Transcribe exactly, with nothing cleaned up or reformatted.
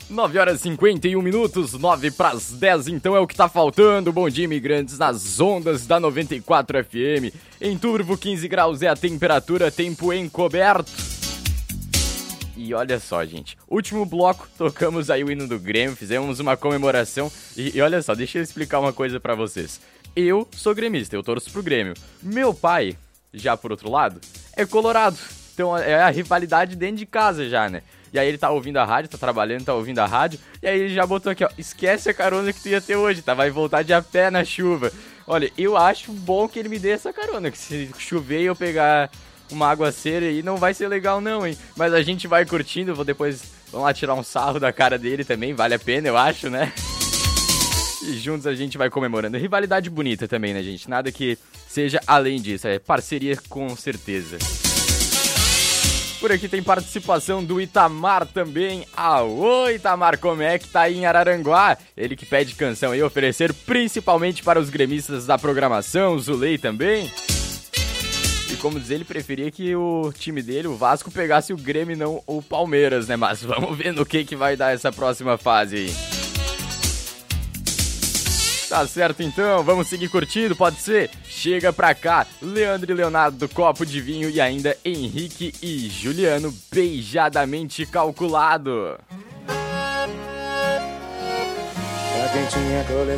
nove horas e cinquenta e um minutos, nove para as dez, então é o que tá faltando. Bom dia, imigrantes, nas ondas da noventa e quatro F M. Em Turvo, quinze graus é a temperatura, tempo encoberto. E olha só, gente, último bloco, tocamos aí o hino do Grêmio, fizemos uma comemoração. E, e olha só, deixa eu explicar uma coisa pra vocês. Eu sou gremista, eu torço pro Grêmio. Meu pai, já por outro lado, é colorado. Então é a rivalidade dentro de casa já, né? E aí ele tá ouvindo a rádio, tá trabalhando, tá ouvindo a rádio. E aí ele já botou aqui, ó, esquece a carona que tu ia ter hoje, tá? Vai voltar de a pé na chuva. Olha, eu acho bom que ele me dê essa carona, que se chover e eu pegar uma aguaceira aí não vai ser legal não, hein? Mas a gente vai curtindo, vou depois, vamos lá tirar um sarro da cara dele também, vale a pena, eu acho, né? E juntos a gente vai comemorando. Rivalidade bonita também, né, gente? Nada que seja além disso, é parceria com certeza. Por aqui tem participação do Itamar também. Alô, Itamar, como é que tá aí em Araranguá? Ele que pede canção aí, oferecer principalmente para os gremistas da programação, o Zulei também. E como diz, ele preferia que o time dele, o Vasco, pegasse o Grêmio e não o Palmeiras, né? Mas vamos ver no que, que vai dar essa próxima fase aí. Tá certo então, vamos seguir curtindo, pode ser? Chega pra cá, Leandro e Leonardo do Copo de Vinho e ainda Henrique e Juliano, beijadamente calculado. Pra quem tinha coleção